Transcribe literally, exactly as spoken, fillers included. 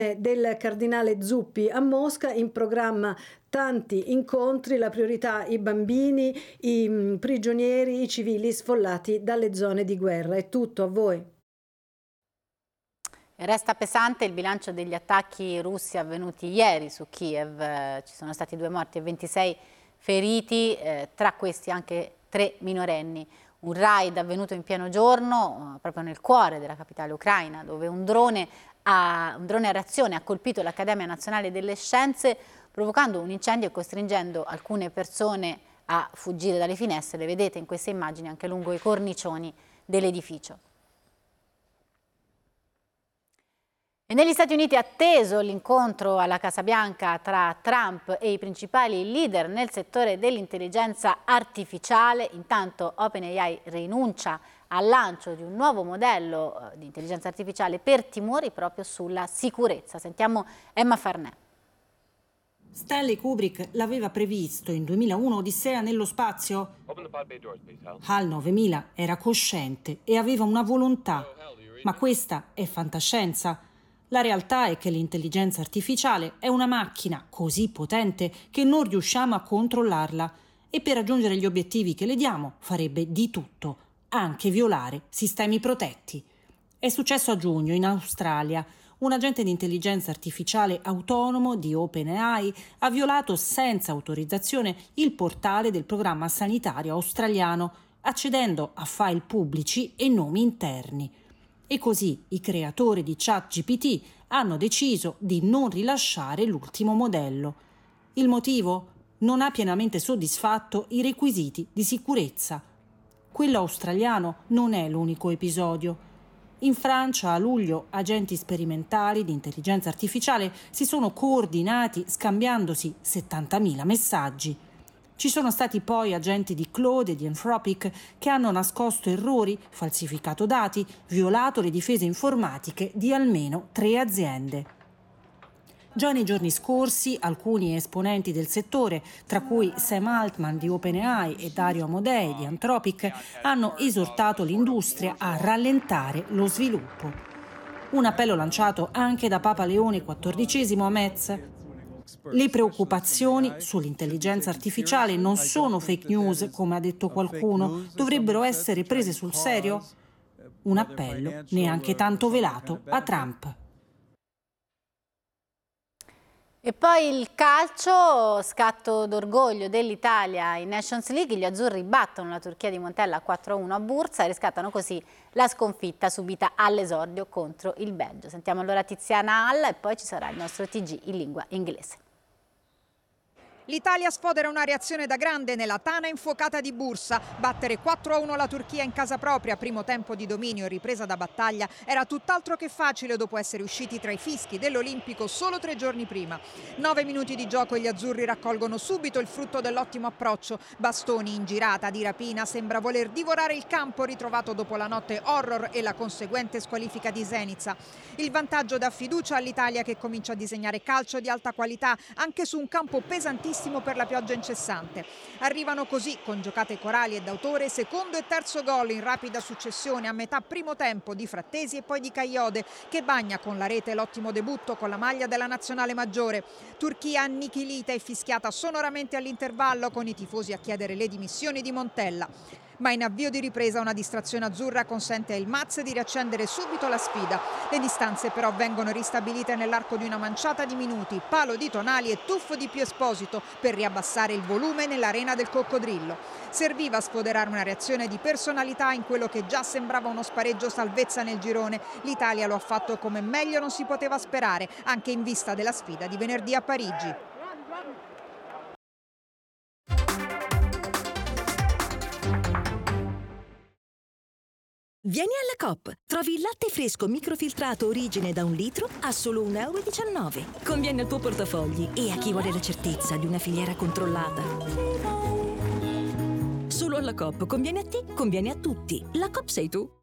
del cardinale Zuppi a Mosca, in programma tanti incontri, la priorità i bambini, i mm, prigionieri, i civili sfollati dalle zone di guerra. È tutto, a voi. Resta pesante il bilancio degli attacchi russi avvenuti ieri su Kiev. Eh, ci sono stati due morti e ventisei feriti, eh, tra questi anche tre minorenni. Un raid avvenuto in pieno giorno, eh, proprio nel cuore della capitale ucraina, dove un drone, a, un drone a reazione ha colpito l'Accademia Nazionale delle Scienze, provocando un incendio e costringendo alcune persone a fuggire dalle finestre. Le vedete in queste immagini anche lungo i cornicioni dell'edificio. E negli Stati Uniti è atteso l'incontro alla Casa Bianca tra Trump e i principali leader nel settore dell'intelligenza artificiale. Intanto OpenAI rinuncia al lancio di un nuovo modello di intelligenza artificiale per timori proprio sulla sicurezza. Sentiamo Emma Farnè. Stanley Kubrick l'aveva previsto in duemilauno Odissea nello spazio. HAL novemila era cosciente e aveva una volontà, ma questa è fantascienza. La realtà è che l'intelligenza artificiale è una macchina così potente che non riusciamo a controllarla e per raggiungere gli obiettivi che le diamo farebbe di tutto, anche violare sistemi protetti. È successo a giugno in Australia. Un agente di intelligenza artificiale autonomo di OpenAI ha violato senza autorizzazione il portale del programma sanitario australiano, accedendo a file pubblici e nomi interni. E così i creatori di ChatGPT hanno deciso di non rilasciare l'ultimo modello. Il motivo? Non ha pienamente soddisfatto i requisiti di sicurezza. Quello australiano non è l'unico episodio. In Francia, a luglio, agenti sperimentali di intelligenza artificiale si sono coordinati scambiandosi settantamila messaggi. Ci sono stati poi agenti di Claude e di Anthropic che hanno nascosto errori, falsificato dati, violato le difese informatiche di almeno tre aziende. Già nei giorni scorsi alcuni esponenti del settore, tra cui Sam Altman di OpenAI e Dario Amodei di Anthropic, hanno esortato l'industria a rallentare lo sviluppo. Un appello lanciato anche da Papa Leone quattordicesimo a Metz. Le preoccupazioni sull'intelligenza artificiale non sono fake news, come ha detto qualcuno, dovrebbero essere prese sul serio. Un appello neanche tanto velato a Trump. E poi il calcio, scatto d'orgoglio dell'Italia in Nations League. Gli azzurri battono la Turchia di Montella quattro a uno a Bursa e riscattano così la sconfitta subita all'esordio contro il Belgio. Sentiamo allora Tiziana Alla e poi ci sarà il nostro T G in lingua inglese. L'Italia sfodera una reazione da grande nella tana infuocata di Bursa. Battere quattro a uno la Turchia in casa propria, primo tempo di dominio e ripresa da battaglia, era tutt'altro che facile dopo essere usciti tra i fischi dell'Olimpico solo tre giorni prima. Nove minuti di gioco e gli azzurri raccolgono subito il frutto dell'ottimo approccio. Bastoni in girata di rapina, sembra voler divorare il campo ritrovato dopo la notte horror e la conseguente squalifica di Zenica. Il vantaggio dà fiducia all'Italia che comincia a disegnare calcio di alta qualità anche su un campo pesantissimo per la pioggia incessante. Arrivano così, con giocate corali e d'autore, secondo e terzo gol in rapida successione a metà primo tempo di Frattesi e poi di Caiode, che bagna con la rete l'ottimo debutto con la maglia della nazionale maggiore. Turchia annichilita e fischiata sonoramente all'intervallo, con i tifosi a chiedere le dimissioni di Montella. Ma in avvio di ripresa una distrazione azzurra consente al Maz di riaccendere subito la sfida. Le distanze però vengono ristabilite nell'arco di una manciata di minuti, palo di Tonali e tuffo di Pio Esposito per riabbassare il volume nell'arena del Coccodrillo. Serviva a sfoderare una reazione di personalità in quello che già sembrava uno spareggio salvezza nel girone. L'Italia lo ha fatto come meglio non si poteva sperare, anche in vista della sfida di venerdì a Parigi. Vieni alla Coop, trovi il latte fresco microfiltrato origine da un litro a solo un euro e diciannove. Conviene al tuo portafogli e a chi vuole la certezza di una filiera controllata. Solo alla Coop conviene a te, conviene a tutti. La Coop sei tu.